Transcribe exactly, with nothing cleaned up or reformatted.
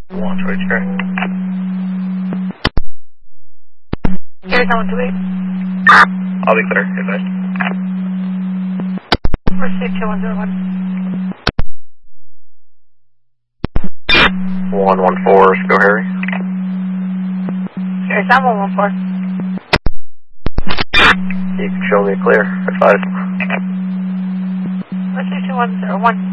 One two eight, sure. Here's one two eight. I'll be clear, advised. Receive two one zero one. One one four, go Harry. Here's one one four. You can show me clear, advised. Receive two one zero one.